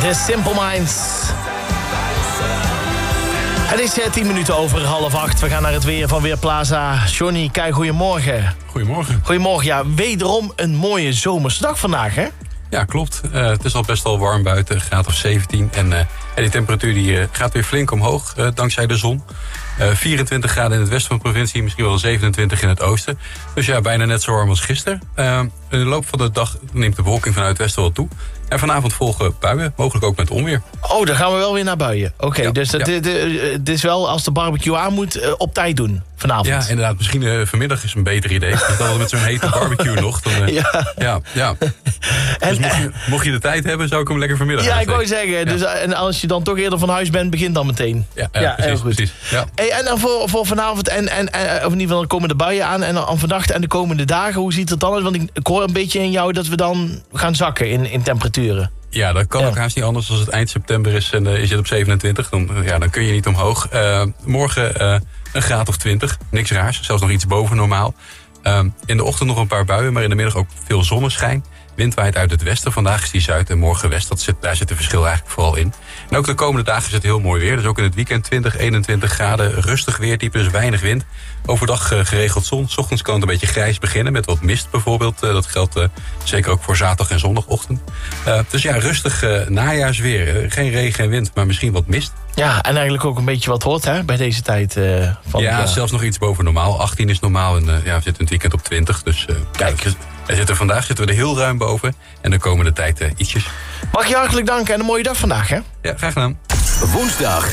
The Simple Minds. Het is 10 minuten over 7:30. We gaan naar het weer van Weerplaza. Johnny, kijk, goedemorgen. Goedemorgen. Goedemorgen, ja, wederom een mooie zomerse dag vandaag, hè? Ja, klopt. Het is al best wel warm buiten, graad of 17. En die temperatuur die, gaat weer flink omhoog, dankzij de zon. 24 graden in het westen van de provincie, misschien wel 27 in het oosten. Dus ja, bijna net zo warm als gisteren. In de loop van de dag neemt de bewolking vanuit het westen wel toe. En vanavond volgen buien, mogelijk ook met onweer. Oh, dan gaan we wel weer naar buien. Oké, Ja, dus het is wel als de barbecue aan moet, op tijd doen vanavond. Ja, inderdaad. Misschien vanmiddag is een beter idee. Dus dan met zo'n hete barbecue nog. Dan, ja. Dus mocht je de tijd hebben, zou ik hem lekker vanmiddag Ja, ik aansteken. wou zeggen. Dus, en als je dan toch eerder van huis bent, begin dan meteen. Ja, heel precies. goed. Precies. Ja. Hey, en dan voor vanavond, of in ieder geval dan komen de buien aan. En dan vannacht en de komende dagen, hoe ziet het dan uit? Want ik hoor een beetje in jou dat we dan gaan zakken in temperaturen. Ja, dat kan ook haast niet anders als het eind september is en je zit op 27. Dan kun je niet omhoog. Morgen een graad of 20. Niks raars, zelfs nog iets boven normaal. In de ochtend nog een paar buien, maar in de middag ook veel zonneschijn. Wind waait uit het westen. Vandaag is die zuid en morgen west. Daar zit het verschil eigenlijk vooral in. En ook de komende dagen is het heel mooi weer. Dus ook in het weekend 20, 21 graden. Rustig weertype, dus weinig wind. Overdag geregeld zon. 's Ochtends kan het een beetje grijs beginnen met wat mist bijvoorbeeld. Dat geldt zeker ook voor zaterdag en zondagochtend. Dus ja, rustig najaarsweer. Geen regen en wind, maar misschien wat mist. Ja, en eigenlijk ook een beetje wat hoort, hè, bij deze tijd van het jaar. Zelfs nog iets boven normaal. 18 is normaal en we zitten het weekend op 20. Dus kijk, vandaag zitten we er heel ruim boven. En de komende tijd ietsjes. Mag je hartelijk danken en een mooie dag vandaag, hè? Ja, graag gedaan. Woensdag.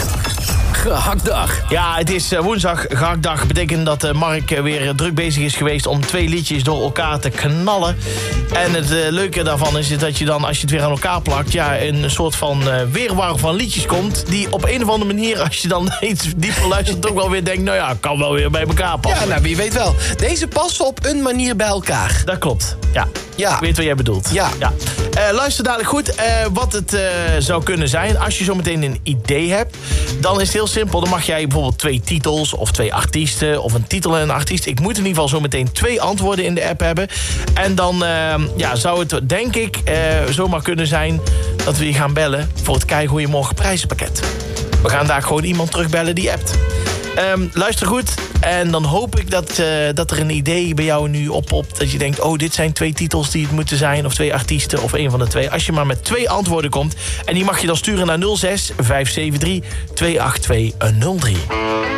Gehaktdag. Ja, het is woensdag, gehaktdag. Betekent dat Mark weer druk bezig is geweest om 2 liedjes door elkaar te knallen. En het leuke daarvan is dat je dan, als je het weer aan elkaar plakt, ja, een soort van weerwar van liedjes komt, die op een of andere manier, als je dan iets dieper luistert, toch wel weer denkt, nou ja, kan wel weer bij elkaar passen. Ja, nou, wie weet wel. Deze passen op een manier bij elkaar. Dat klopt, ja. Ja. Ik weet wat jij bedoelt. Ja. Luister dadelijk goed wat het zou kunnen zijn. Als je zo meteen een idee hebt, dan is het heel simpel. Dan mag jij bijvoorbeeld 2 titels of 2 artiesten of een titel en een artiest. Ik moet in ieder geval zo meteen 2 antwoorden in de app hebben. En dan zou het, denk ik, zomaar kunnen zijn dat we je gaan bellen voor het Kei Goeiemorgen prijzenpakket. We gaan daar gewoon iemand terugbellen die appt. Luister goed. En dan hoop ik dat er een idee bij jou nu oppopt. Dat je denkt, oh, dit zijn 2 titels die het moeten zijn. Of 2 artiesten, of 1 van de 2. Als je maar met 2 antwoorden komt. En die mag je dan sturen naar 06 573 282 03.